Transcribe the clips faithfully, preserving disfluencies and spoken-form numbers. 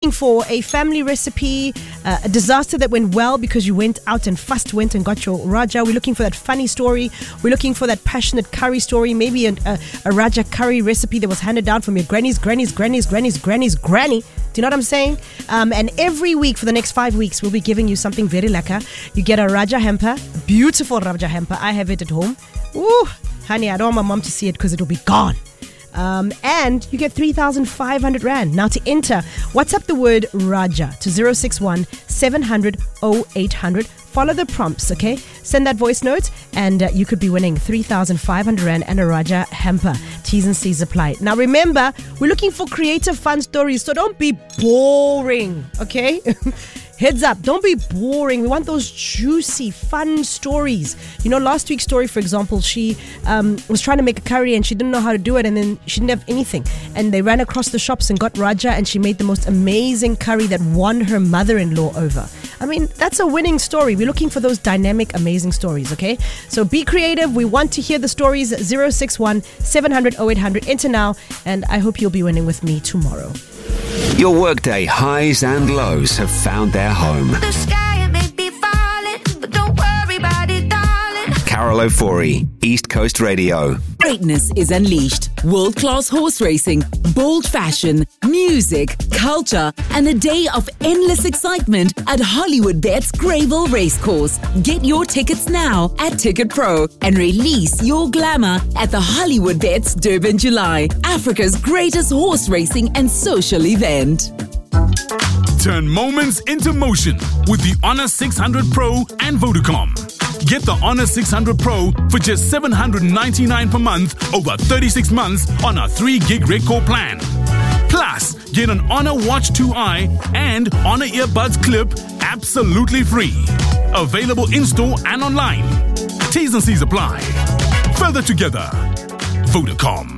looking for a family recipe, uh, a disaster that went well because you went out and fast went and got your Raja. We're looking for that funny story. We're looking for that passionate curry story. Maybe a, a, a Raja curry recipe that was handed down from your granny's, granny's, granny's, granny's, granny's, granny. Do you know what I'm saying? Um, and every week for the next five weeks, we'll be giving you something very lekker. You get a Raja hamper, beautiful Raja hamper. I have it at home. Ooh, honey, I don't want my mom to see it because it'll be gone. Um, and you get three thousand five hundred rand. Now to enter, WhatsApp the word Raja to zero six one seven hundred oh eight hundred. Follow the prompts, okay? Send that voice note and uh, you could be winning three thousand five hundred rand and a Raja hamper. T's and C's apply. Now remember, we're looking for creative, fun stories, so don't be boring, okay? Heads up, don't be boring. We want those juicy, fun stories. You know, last week's story, for example, she um, was trying to make a curry and she didn't know how to do it, and then she didn't have anything. And they ran across the shops and got Raja, and she made the most amazing curry that won her mother-in-law over. I mean, that's a winning story. We're looking for those dynamic, amazing stories, okay? So be creative. We want to hear the stories. zero six one seven hundred oh eight hundred. Enter now, and I hope you'll be winning with me tomorrow. Your workday highs and lows have found their home. The sky may be falling, but don't worry about it, darling. Carol Ofori, East Coast Radio. Greatness is unleashed. World-class horse racing, bold fashion, music, culture, and a day of endless excitement at Hollywood Bet's Greyville Racecourse. Get your tickets now at Ticket Pro and release your glamour at the Hollywood Bet's Durban July, Africa's greatest horse racing and social event. Turn moments into motion with the Honor six hundred Pro and Vodacom. Get the Honor six hundred Pro for just seven hundred ninety-nine per month over thirty-six months on a three gig Redcore plan. Plus, get an Honor Watch two i and Honor Earbuds Clip absolutely free. Available in-store and online. T's and C's apply. Further together. Vodacom.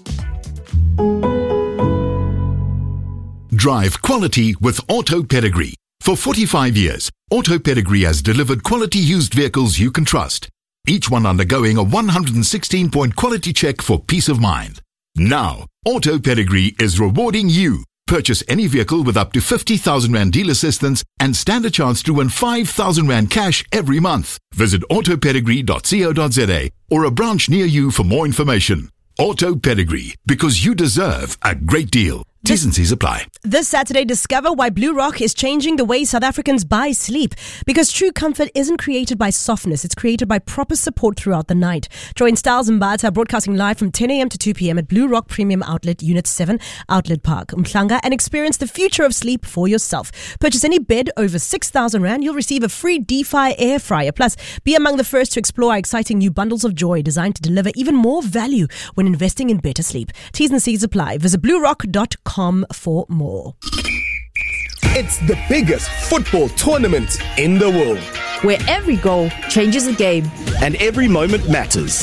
Drive quality with Auto Pedigree. For forty-five years, Auto Pedigree has delivered quality used vehicles you can trust. Each one undergoing a one hundred sixteen point quality check for peace of mind. Now, Auto Pedigree is rewarding you. Purchase any vehicle with up to fifty thousand rand deal assistance and stand a chance to win five thousand rand cash every month. Visit auto pedigree dot co dot za or a branch near you for more information. Auto Pedigree, because you deserve a great deal. T's and C's apply. This Saturday, discover why Blue Rock is changing the way South Africans buy sleep. Because true comfort isn't created by softness, it's created by proper support throughout the night. Join Styles and Mbata broadcasting live from ten a.m. to two p.m. at Blue Rock Premium Outlet, Unit seven, Outlet Park, Umhlanga, and experience the future of sleep for yourself. Purchase any bed over six thousand rand, you'll receive a free DeFi air fryer. Plus, be among the first to explore our exciting new bundles of joy designed to deliver even more value when investing in better sleep. T's and C's apply. Visit blue rock dot com for more. It's the biggest football tournament in the world, where every goal changes the game and every moment matters.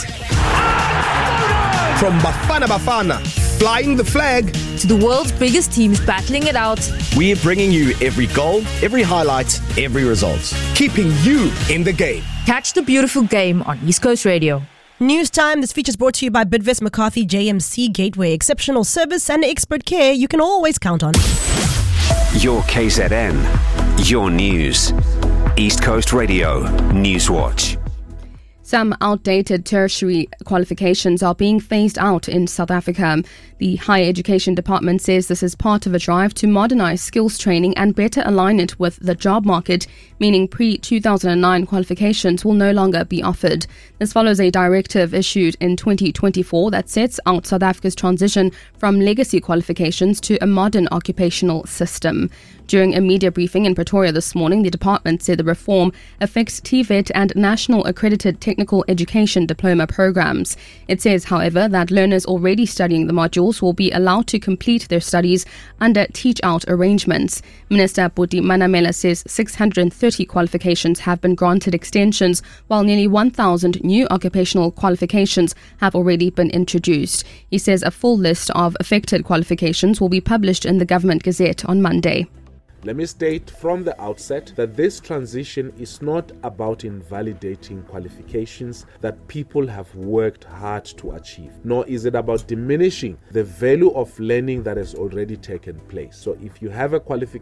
From Bafana Bafana, flying the flag, to the world's biggest teams battling it out, we're bringing you every goal, every highlight, every result, keeping you in the game. Catch the beautiful game on East Coast Radio. News time. This feature is brought to you by Bidvest McCarthy J M C Gateway. Exceptional service and expert care you can always count on. Your K Z N. Your news. East Coast Radio. Newswatch. Some outdated tertiary qualifications are being phased out in South Africa. The Higher Education Department says this is part of a drive to modernize skills training and better align it with the job market, meaning pre two thousand nine qualifications will no longer be offered. This follows a directive issued in twenty twenty-four that sets out South Africa's transition from legacy qualifications to a modern occupational system. During a media briefing in Pretoria this morning, the department said the reform affects T VET and National Accredited Technical Education Diploma programs. It says, however, that learners already studying the modules will be allowed to complete their studies under teach-out arrangements. Minister Buti Manamela says six hundred thirty qualifications have been granted extensions, while nearly one thousand new occupational qualifications have already been introduced. He says a full list of affected qualifications will be published in the Government Gazette on Monday. Let me state from the outset that this transition is not about invalidating qualifications that people have worked hard to achieve, nor is it about diminishing the value of learning that has already taken place. So if you have a qualification